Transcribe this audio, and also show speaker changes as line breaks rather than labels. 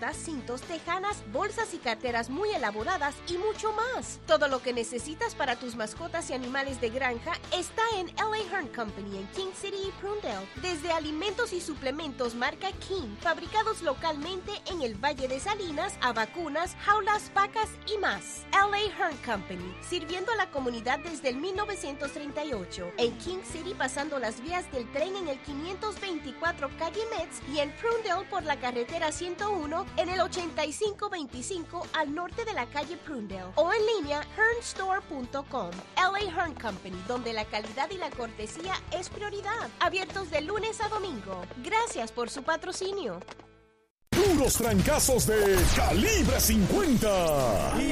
botas, cintos, tejanas, bolsas y carteras muy elaboradas y mucho más. Todo lo que necesitas para tus mascotas y animales de granja está en L.A. Hearn Company en King City y Prunedale. Desde alimentos y suplementos marca King, fabricados localmente en el Valle de Salinas, a vacunas, jaulas, pacas y más. L.A. Hearn Company, sirviendo a la comunidad desde el 1938. En King City, pasando las vías del tren en el 524 calle Metz y en Prunedale por la carretera 101 en el 8525 al norte de la calle Prunedale. O en línea, hearnstore.com. L.A. Hearn Company, donde la calidad y la cortesía es prioridad. Abiertos de lunes a domingo. Gracias por su patrocinio.
Puros trancazos de Calibre 50.